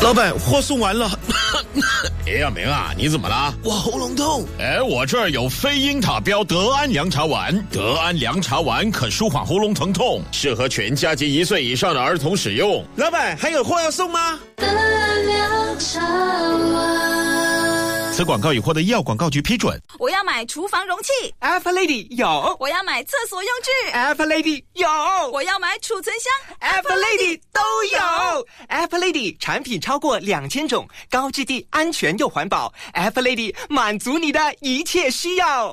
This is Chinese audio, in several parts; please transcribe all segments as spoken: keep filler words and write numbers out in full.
老板，货送完了。 哎呀，明啊，你怎么了？ 我喉咙痛。 哎，我这儿有非英塔标德安凉茶丸，德安凉茶丸可舒缓喉咙疼痛，适合全家及一岁以上的儿童使用。 老板，还有货要送吗？ 德安凉茶丸。 此广告已获得医药广告局批准。 我要买厨房容器 Alpha Lady 有， 我要买厕所用具 Alpha Lady 有， 我要买储存箱 Alpha Lady 都有。Alpha Lady 产品超过两千种，高质地、安全又环保。Alpha Lady 满足你的一切需要。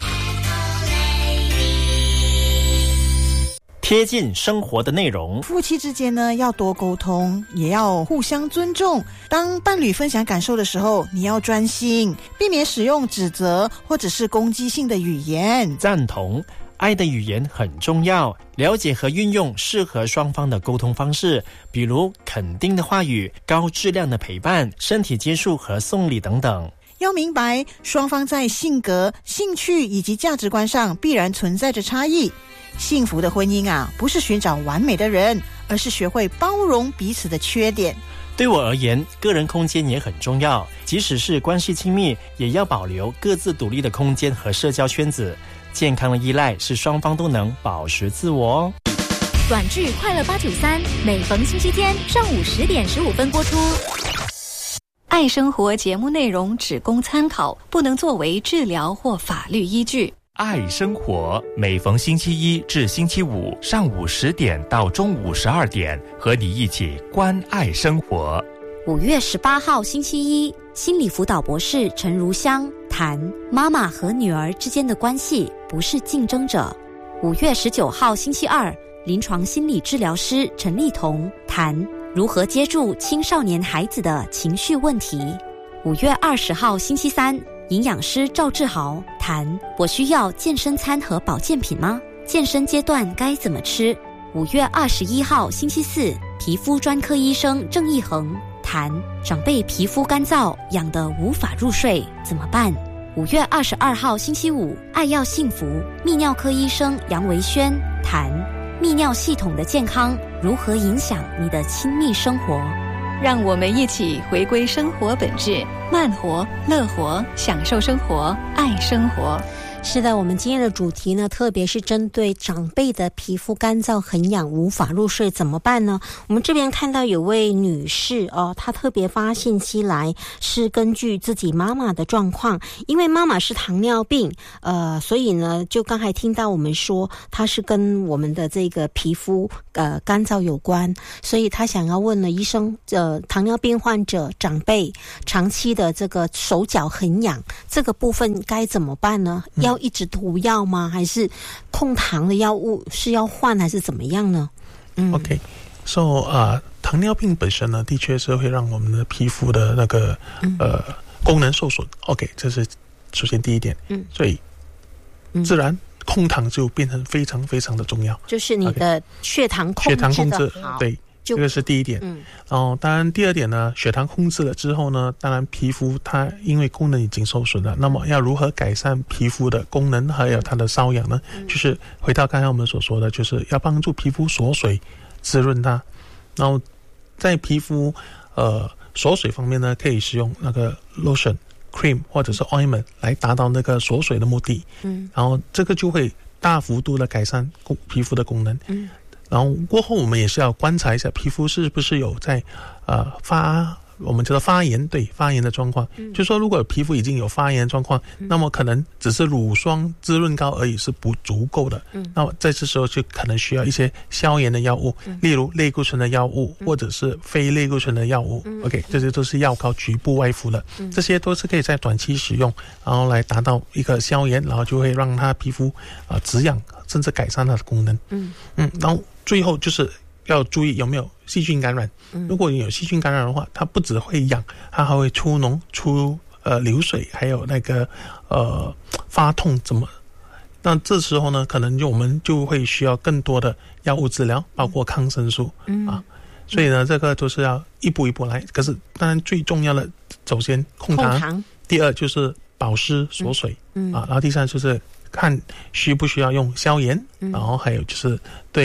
贴近生活的内容， 夫妻之间呢要多沟通，也要互相尊重。当伴侣分享感受的时候，你要专心，避免使用指责或者是攻击性的语言。 赞同。爱的语言很重要，了解和运用适合双方的沟通方式，比如肯定的话语、高质量的陪伴、身体接触和送礼等等。 要明白，双方在性格、兴趣以及价值观上必然存在着差异。幸福的婚姻啊，不是寻找完美的人，而是学会包容彼此的缺点。 对我而言，个人空间也很重要，即使是关系亲密，也要保留各自独立的空间和社交圈子。健康的依赖是双方都能保持自我哦。 短剧快乐八九三，每逢星期天上午十点十五分播出。爱生活节目内容只供参考，不能作为治疗或法律依据。 爱生活每逢星期一至星期五上午十点到中午十二点，和你一起关爱生活。 五月十八号星期一，心理辅导博士陈如香谈妈妈和女儿之间的关系不是竞争者。五月十九号星期二，临床心理治疗师陈丽彤谈如何接住青少年孩子的情绪问题。五月二十号星期三，营养师赵志豪谈我需要健身餐和保健品吗？健身阶段该怎么吃？五月二十一号星期四，皮肤专科医生郑义恒谈长辈皮肤干燥痒得无法入睡怎么办？五月二十二号星期五，爱要幸福泌尿科医生杨维轩谈泌尿系统的健康如何影响你的亲密生活。 让我们一起回归生活本质，慢活、乐活，享受生活，爱生活。 是的，我们今天的主题呢，特别是针对长辈的皮肤干燥、很痒、无法入睡怎么办呢？我们这边看到有位女士哦，她特别发信息来，是根据自己妈妈的状况，因为妈妈是糖尿病，呃，所以呢，就刚才听到我们说，她是跟我们的这个皮肤呃干燥有关，所以她想要问了医生，呃，糖尿病患者长辈长期的这个手脚很痒，这个部分该怎么办呢？嗯要一直涂药吗？还是控糖的药物是要换还是怎么样呢？ 嗯 OK， so 啊、呃，糖尿病本身呢，的确是会让我们的皮肤的那个、嗯、呃功能受损。OK， 这是首先第一点。嗯，所以自然控糖就变成非常非常的重要。 就是你的血糖控制的好，血糖控制对。这个是第一点，嗯，然后当然第二点呢，血糖控制了之后呢，当然皮肤它因为功能已经受损了，那么要如何改善皮肤的功能还有它的瘙痒呢？嗯、就是回到刚才我们所说的，就是要帮助皮肤锁水、滋润它。然后在皮肤呃锁水方面呢，可以使用那个 lotion、cream 或者是 ointment 来达到那个锁水的目的。嗯，然后这个就会大幅度的改善皮肤的功能。嗯。然后过后我们也是要观察一下皮肤是不是有在呃发我们叫做发炎，对发炎的状况、嗯、就是说如果皮肤已经有发炎的状况、嗯、那么可能只是乳霜滋润膏而已是不足够的、嗯、那么在这时候就可能需要一些消炎的药物、嗯、例如类固醇的药物、嗯、或者是非类固醇的药物、嗯、OK 这些都是药膏局部外敷的、嗯、这些都是可以在短期使用，然后来达到一个消炎，然后就会让它皮肤啊、呃、止痒甚至改善它的功能。嗯嗯，然后最后就是要注意有没有细菌感染。嗯、如果你有细菌感染的话，它不只会痒，它还会出脓、出呃流水，还有那个呃发痛，怎么？那这时候呢，可能就我们就会需要更多的药物治疗，包括抗生素、嗯、啊。所以呢，这个都是要一步一步来。可是当然最重要的，首先控糖，控糖第二就是保湿锁水、嗯嗯、啊，然后第三就是看需不需要用消炎、嗯、然后还有就是对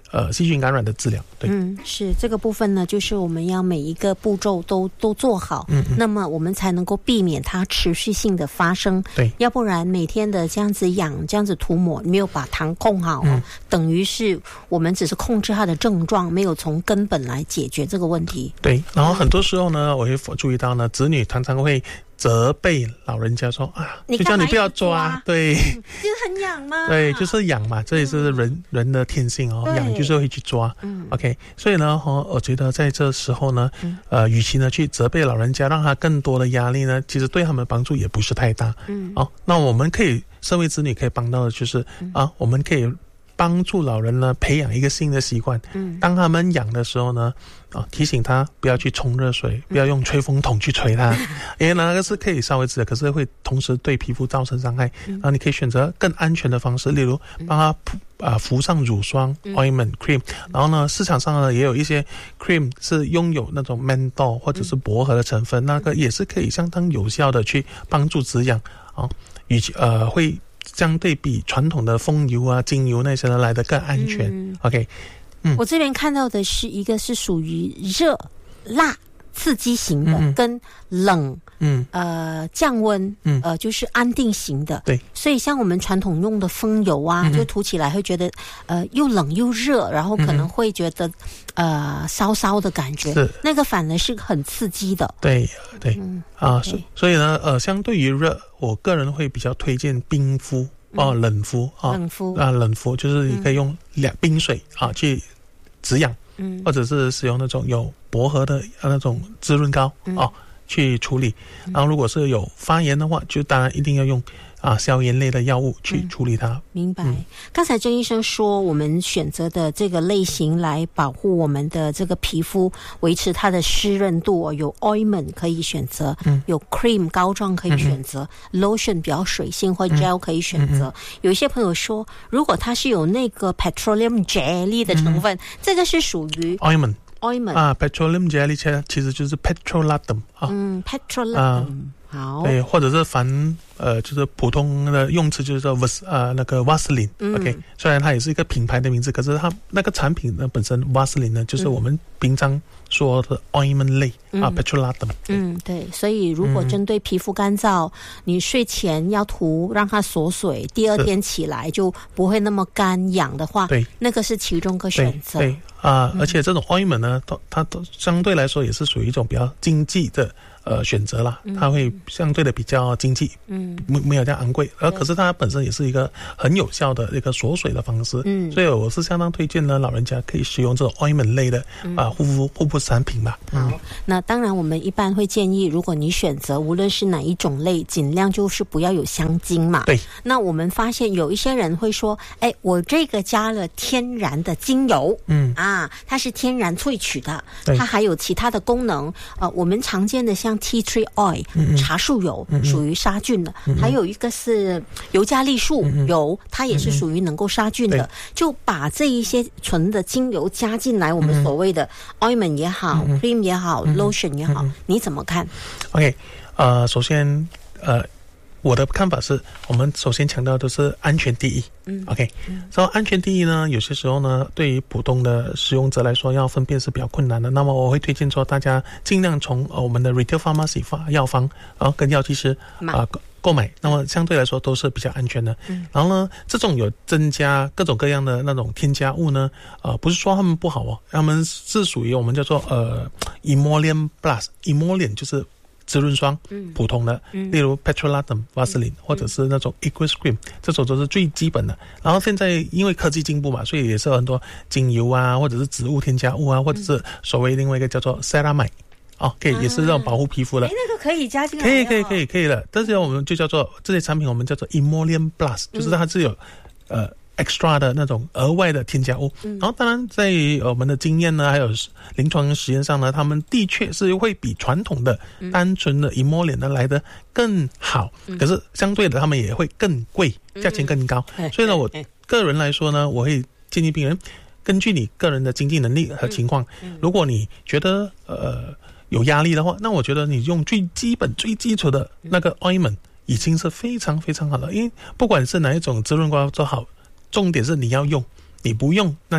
呃细菌感染的治疗。对， 嗯，是这个部分呢，就是我们要每一个步骤都都做好，嗯嗯，那么我们才能够避免它持续性的发生。 对， 要不然每天的这样子养，这样子涂抹，没有把糖控好，嗯，等于是我们只是控制它的症状，没有从根本来解决这个问题。 对，然后很多时候呢，我会注意到呢，子女常常会责备老人家说啊，就叫你不要抓，对， 嗯，就是很痒嘛， 对，就是痒嘛，这也是人、嗯、人的天性哦，痒就是会去抓，嗯 ，OK， 所以呢，哦，我觉得在这时候呢，嗯、呃，与其呢去责备老人家，让他更多的压力呢，其实对他们的帮助也不是太大，嗯，哦，那我们可以身为子女可以帮到的就是、嗯、啊，我们可以帮助老人呢培养一个新的习惯，嗯，当他们痒的时候呢，啊，提醒他不要去冲热水，不要用吹风筒去吹它，因为那个是可以稍微治的，可是会同时对皮肤造成伤害。然后你可以选择更安全的方式，例如帮他铺啊敷上乳霜 ointment cream， 然后呢市场上呢也有一些 cream 是拥有那种 menthol 或者是薄荷的成分，那个也是可以相当有效的去帮助止痒啊，与其呃会相对比传统的风油啊精油那些的来得更安全。嗯、OK。嗯、 我这边看到的是一个是属于热辣刺激型的，嗯、跟冷嗯呃降温嗯呃就是安定型的。对，所以像我们传统用的风油啊，嗯、就涂起来会觉得呃又冷又热，然后可能会觉得、嗯、呃烧烧的感觉，是那个反而是很刺激的。 对对、嗯、啊，所所以呢呃相对于热，我个人会比较推荐冰敷哦、嗯、冷敷啊冷敷啊冷敷就是你可以用凉冰水啊去止痒，嗯，或者是使用那种有薄荷的那种滋润膏、嗯、哦去处理。然后如果是有发炎的话，就当然一定要用啊消炎类的药物去处理它。嗯、 明白、嗯。刚才郑医生说，我们选择的这个类型来保护我们的这个皮肤，维持它的湿润度，有 ointment 可以选择，嗯、有 cream 膏状可以选择、嗯、，lotion 比较水性或 gel 可以选择。嗯、有一些朋友说，如果它是有那个 petroleum jelly 的成分，嗯、这个是属于 ointment。ointment 啊 ，petroleum jelly 其实就是 petrolatum 啊， 嗯 ，petrolatum、啊、好， 对，或者是凡呃，就是普通的用词就是说 vas 呃那个 Vaseline，OK，、嗯、虽然它也是一个品牌的名字，可是它那个产品呢本身 Vaseline 呢就是我们平常说的 ointment 类、嗯、啊 petrolatum。 嗯，对，所以如果针对皮肤干燥，嗯、你睡前要涂让它锁水，第二天起来就不会那么干痒的话，对，那个是其中一个选择。 对啊、呃嗯，而且这种 ointment 呢，它它都相对来说也是属于一种比较经济的。呃，选择啦，它会相对的比较经济，嗯，没没有这样昂贵，而可是它本身也是一个很有效的一个锁水的方式，嗯，所以我是相当推荐呢，老人家可以使用这种 ointment 类的啊护肤护肤产品吧。 好、嗯，那当然我们一般会建议，如果你选择无论是哪一种类，尽量就是不要有香精嘛。对。那我们发现有一些人会说，哎，我这个加了天然的精油，嗯啊，它是天然萃取的，它还有其他的功能，呃，我们常见的像Tea tree oil、嗯、茶树油、嗯、属于杀菌的、嗯、还有一个是尤加利树油、嗯、它也是属于能够杀菌的、嗯、就把这一些纯的精油加进来，我们所谓的 ointment 也好、嗯、cream 也好、嗯、lotion 也好、嗯、你怎么看？ OK 呃，首先呃我的看法是，我们首先强调的是安全第一。嗯 ，OK， 所以、so, 安全第一呢，有些时候呢，对于普通的使用者来说，要分辨是比较困难的。那么我会推荐说，大家尽量从、呃、我们的 retail pharmacy 药房，然后跟药剂师啊、呃、购买。那么相对来说都是比较安全的。嗯，然后呢，这种有增加各种各样的那种添加物呢，呃，不是说他们不好哦，他们是属于我们叫做呃 emollient plus，emollient 就是。滋润霜、嗯，普通的，嗯、例如 petrolatum、Vaseline、嗯、或者是那种 aqueous cream， 这种都是最基本的。然后现在因为科技进步嘛，所以也是有很多精油啊，或者是植物添加物啊，或者是所谓另外一个叫做 ceramide， 哦，可以、啊、也是这种保护皮肤的。哎， 那个可以加进来、哦。 可以，可以，可以，可以的。但是我们就叫做这些产品，我们叫做 emollient plus，、嗯、就是它是有呃。extra 的那种额外的添加物、嗯、然后当然在我们的经验呢还有临床实验上呢，他们的确是会比传统的单纯的 emollient 呢来得更好、嗯、可是相对的他们也会更贵，价钱更高、嗯、所以呢我个人来说呢，我会建议病人根据你个人的经济能力和情况、嗯嗯、如果你觉得呃有压力的话，那我觉得你用最基本最基础的那个 ointment 已经是非常非常好了，因为不管是哪一种滋润膏都好，重点是你要用，你不用那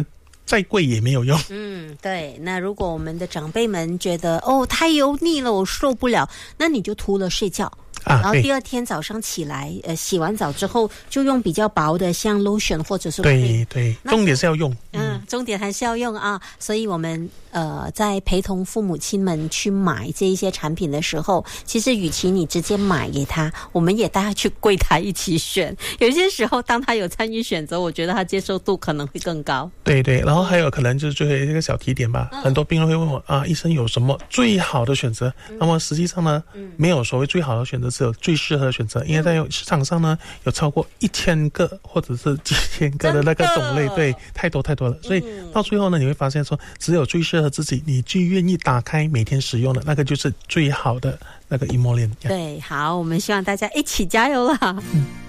再贵也没有用。 嗯，对。那如果我们的长辈们觉得哦太油腻了，我受不了，那你就涂了睡觉。 啊、 然后第二天早上起来，呃，洗完澡之后就用比较薄的，像 lotion 或者是对对，重点是要用， 嗯，重点还是要用啊。所以我们呃在陪同父母亲们去买这一些产品的时候，其实与其你直接买给他，我们也带他去柜台一起选。有些时候，当他有参与选择，我觉得他接受度可能会更高。 对对，然后还有可能就是最后一个小提点吧，嗯、很多病人会问我啊，医生有什么最好的选择？嗯、那么实际上呢，嗯、没有所谓最好的选择。只有最适合的选择，因为在市场上呢有超过一千个或者是几千个的那个种类，对，太多太多了。所以到最后呢，你会发现说，只有最适合自己，你最愿意打开每天使用的那个就是最好的那个 emollient。 对，好，我们希望大家一起加油啦。嗯